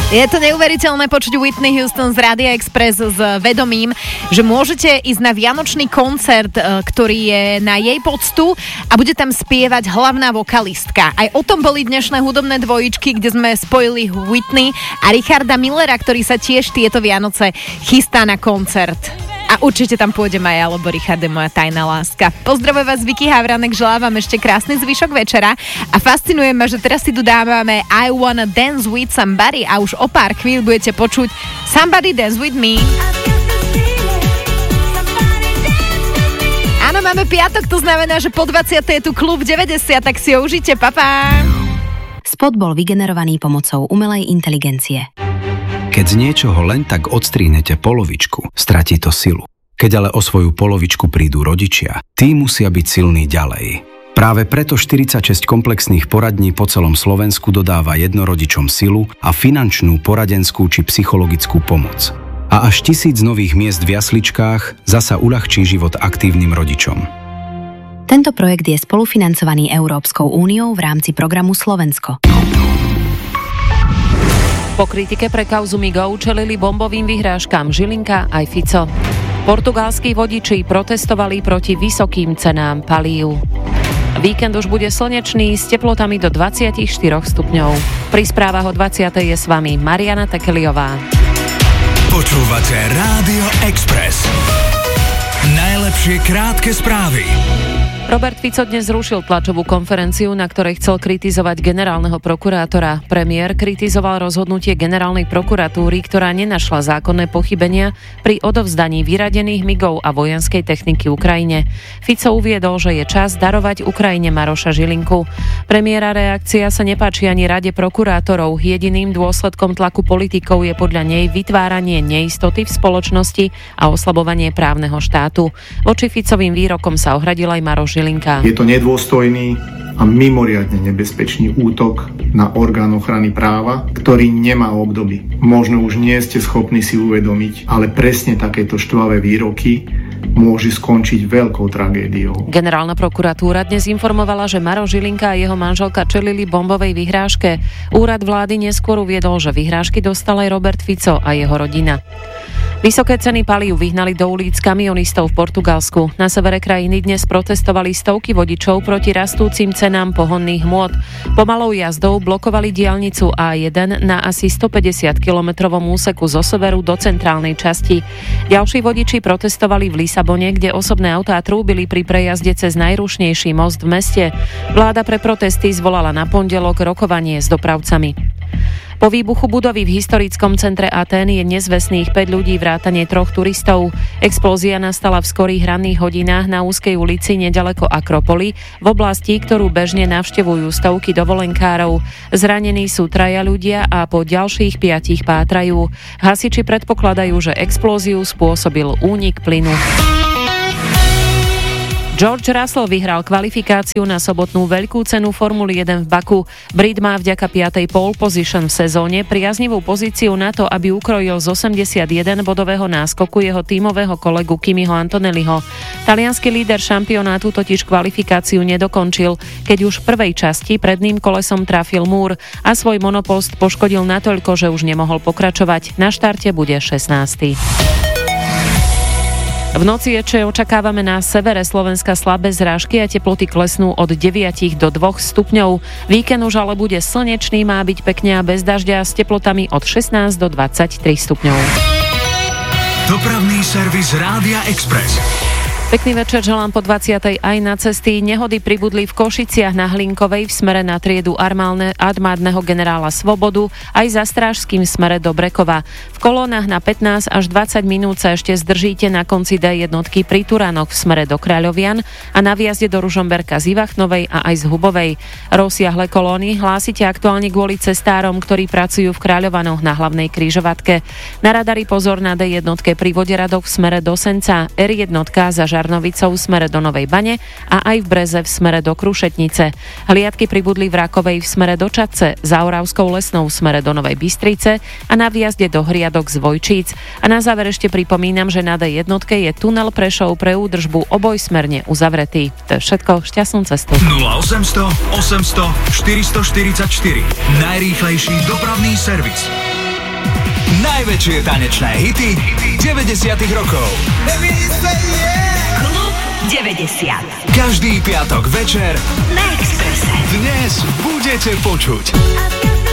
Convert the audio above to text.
Je to neuveriteľné počuť Whitney Houston z Rádia Express s vedomím, že môžete ísť na vianočný koncert, ktorý je na jej poctu a bude tam spievať hlavná vokalistka. Aj o tom boli dnešné hudobné dvojičky, kde sme spojili Whitney a Richarda Millera, ktorý sa tiež tieto Vianoce chystá na koncert. A určite tam pôjde Maja, lebo Richard je moja tajná láska. Pozdravujem vás, Vicky Havranek, želám vám ešte krásny zvyšok večera a fascinuje ma, že teraz si tu dávame I Wanna Dance With Somebody a už o pár chvíľ budete počuť Somebody Dance With Me. Áno, máme piatok, to znamená, že po 20. je tu klub 90, tak si ho užite, papá. Spot bol vygenerovaný pomocou umelej inteligencie. Keď z niečoho len tak odstrihnete polovičku, stratí to silu. Keď ale o svoju polovičku prídu rodičia, tí musia byť silní ďalej. Práve preto 46 komplexných poradní po celom Slovensku dodáva jednorodičom silu a finančnú, poradenskú či psychologickú pomoc. A až 1000 nových miest v jasličkách zasa uľahčí život aktívnym rodičom. Tento projekt je spolufinancovaný Európskou úniou v rámci programu Slovensko. Po kritike pre kauzu Migov čelili bombovým vyhrážkam Žilinka aj Fico. Portugalskí vodiči protestovali proti vysokým cenám palív. Víkend už bude slnečný s teplotami do 24 stupňov. Pri správach o 20. je s vami Mariana Tekeliová. Počúvate Rádio Express. Najlepšie krátke správy. Robert Fico dnes zrušil tlačovú konferenciu, na ktorej chcel kritizovať generálneho prokurátora. Premiér kritizoval rozhodnutie generálnej prokuratúry, ktorá nenašla zákonné pochybenia pri odovzdaní vyradených migov a vojenskej techniky Ukrajine. Fico uviedol, že je čas darovať Ukrajine Maroša Žilinku. Premiéra reakcia sa nepáči ani Rade prokurátorov. Jediným dôsledkom tlaku politikov je podľa nej vytváranie neistoty v spoločnosti a oslabovanie právneho štátu. Voči Ficovým výrokom sa ohradil aj Maroš Žilinka. Je to nedôstojný a mimoriadne nebezpečný útok na orgán ochrany práva, ktorý nemá obdoby. Možno už nie ste schopní si uvedomiť, ale presne takéto štvavé výroky môže skončiť veľkou tragédiou. Generálna prokuratúra dnes informovala, že Maroš Žilinka a jeho manželka čelili bombovej vyhrážke. Úrad vlády neskôr uviedol, že vyhrážky dostal aj Robert Fico a jeho rodina. Vysoké ceny palív vyhnali do ulic kamionistov v Portugalsku. Na severe krajiny dnes protestovali stovky vodičov proti rastúcim cenám pohonných hmôt. Pomalou jazdou blokovali diaľnicu A1 na asi 150-kilometrovom úseku zo severu do centrálnej časti. Ďalší vodiči protestovali v Lisabone, kde osobné autá trúbili pri prejazde cez najrušnejší most v meste. Vláda pre protesty zvolala na pondelok rokovanie s dopravcami. Po výbuchu budovy v historickom centre Atén je nezvestných 5 ľudí vrátane 3 turistov. Explózia nastala v skorých ranných hodinách na úzkej ulici neďaleko Akropoly, v oblasti, ktorú bežne navštevujú stovky dovolenkárov. Zranení sú 3 ľudia a po ďalších 5 pátrajú. Hasiči predpokladajú, že explóziu spôsobil únik plynu. George Russell vyhral kvalifikáciu na sobotnú veľkú cenu Formuly 1 v Baku. Brit má vďaka 5. pole position v sezóne priaznivú pozíciu na to, aby ukrojil z 81-bodového náskoku jeho tímového kolegu Kimiho Antonelliho. Taliansky líder šampionátu totiž kvalifikáciu nedokončil, keď už v prvej časti predným kolesom trafil múr a svoj monopost poškodil natoľko, že už nemohol pokračovať. Na štarte bude 16. V noci očakávame na severe Slovenska slabé zrážky a teploty klesnú od 9 do 2 stupňov. Víkend už ale bude slnečný, má byť pekne a bez dažďa s teplotami od 16 do 23 stupňov. Dopravný servis Rádia Express. Pekný večer želám po 20. aj na cesty. Nehody pribudli v Košiciach na Hlinkovej v smere na triedu armádneho generála Svobodu aj za Strážským smere do Brekova. V kolónach na 15 až 20 minút sa ešte zdržíte na konci D1 pri Turanoch v smere do Kráľovian a na výjazde do Ružomberka z Ivachnovej a aj z Hubovej. Rozsiahle kolóny hlásite aktuálne kvôli cestárom, ktorí pracujú v Kráľovanoch na hlavnej križovatke. Na radari pozor na D1 pri Voderadoch v smere do Senca, R1 za Žarnovicou v smere do Novej Bane a aj v Breze v smere do Krušetnice. Hliadky pribudli v Rakovej v smere do Čadce, za Oravskou Lesnou v smere do Novej Bystrice a na výjazde do Hriadok z Vojčíc. A na záver ešte pripomínam, že na D1 je tunel Prešov pre údržbu obojsmerne uzavretý. To je všetko, šťastnú cestu. 0800 800 444 najrýchlejší dopravný servis. Najväčšie tanečné hity 90 rokov. Klub 90. Každý piatok večer Na Expresse. dnes budete počuť